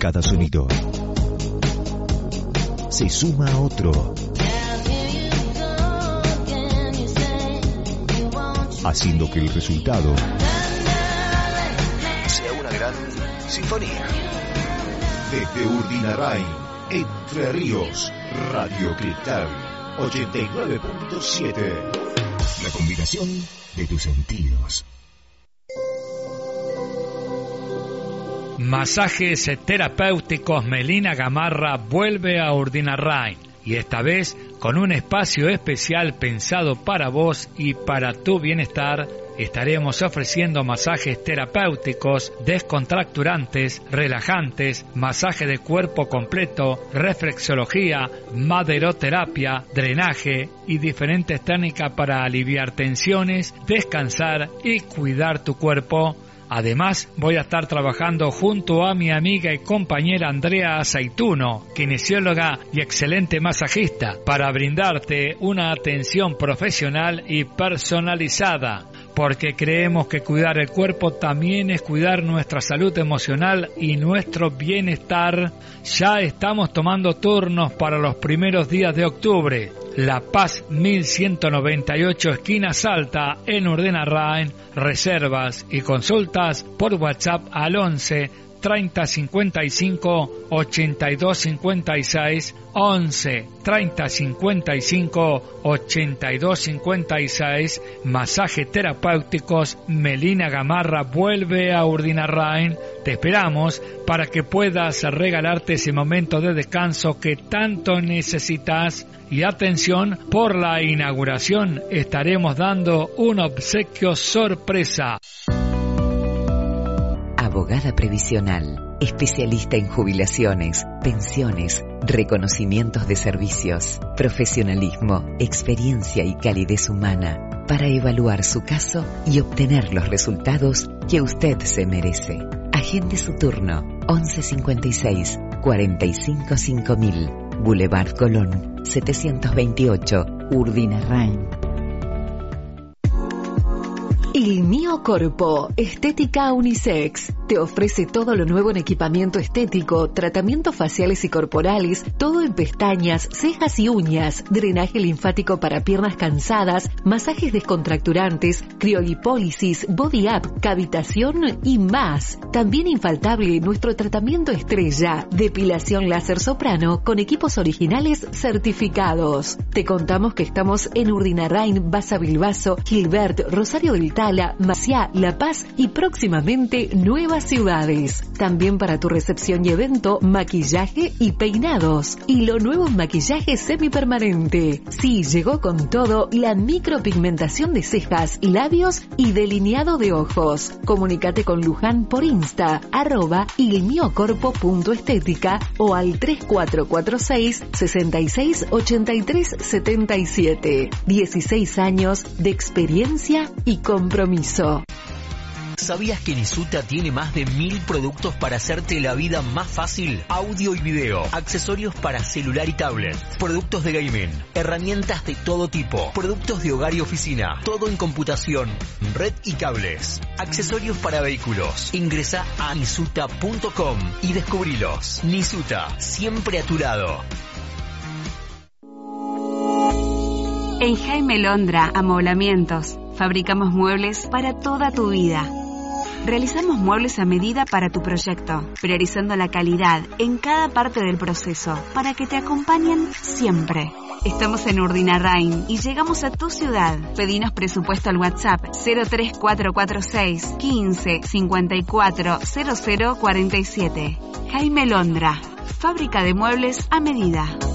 cada sonido se suma a otro, haciendo que el resultado sea una gran sinfonía. Desde Urdinarrain, Entre Ríos, Radio Cristal 89.7. La combinación de tus sentidos. Masajes terapéuticos Melina Gamarra vuelve a Urdinarrain, y esta vez con un espacio especial pensado para vos y para tu bienestar. Estaremos ofreciendo masajes terapéuticos, descontracturantes, relajantes, masaje de cuerpo completo, reflexología, maderoterapia, drenaje y diferentes técnicas para aliviar tensiones, descansar y cuidar tu cuerpo. Además, voy a estar trabajando junto a mi amiga y compañera Andrea Aceituno, kinesióloga y excelente masajista, para brindarte una atención profesional y personalizada. Porque creemos que cuidar el cuerpo también es cuidar nuestra salud emocional y nuestro bienestar. Ya estamos tomando turnos para los primeros días de octubre. La Paz 1198, esquina Salta, en Urdinarrain. Reservas y consultas por WhatsApp al 11 30 55 82 56, 11 30 55 82 56. Masaje terapéuticos Melina Gamarra vuelve a Urdinarrain. Te esperamos para que puedas regalarte ese momento de descanso que tanto necesitas. Y atención, por la inauguración estaremos dando un obsequio sorpresa. Abogada previsional, especialista en jubilaciones, pensiones, reconocimientos de servicios, profesionalismo, experiencia y calidez humana para evaluar su caso y obtener los resultados que usted se merece. Agende su turno 1156 45 5000, Boulevard Colón 728, Urdinarrain. Il Mio Corpo, estética unisex, te ofrece todo lo nuevo en equipamiento estético, tratamientos faciales y corporales, todo en pestañas, cejas y uñas, drenaje linfático para piernas cansadas, masajes descontracturantes, criolipólisis, body up, cavitación y más. También infaltable nuestro tratamiento estrella, depilación láser soprano con equipos originales certificados. Te contamos que estamos en Urdinarrain, Baza Bilbaso, Gilbert, Rosario del Tala, Maciá, La Paz y próximamente nuevas ciudades. También para tu recepción y evento, maquillaje y peinados. Y lo nuevo en maquillaje semipermanente. Sí, llegó con todo la micropigmentación de cejas, labios y delineado de ojos. Comunícate con Luján por Insta, @ilmiocorpo.estética o al 3446 66 83 77. 16 años de experiencia y compromiso. ¿Sabías que Nisuta tiene más de 1000 productos para hacerte la vida más fácil? Audio y video, accesorios para celular y tablet, productos de gaming, herramientas de todo tipo, productos de hogar y oficina, todo en computación, red y cables, accesorios para vehículos. Ingresa a nisuta.com y descubrilos. Nisuta, siempre a tu lado. En Jaime Londra Amoblamientos fabricamos muebles para toda tu vida. Realizamos muebles a medida para tu proyecto, priorizando la calidad en cada parte del proceso para que te acompañen siempre. Estamos en Urdinarrain y llegamos a tu ciudad. Pedinos presupuesto al WhatsApp 03446 15 54 0047. Jaime Londra, fábrica de muebles a medida.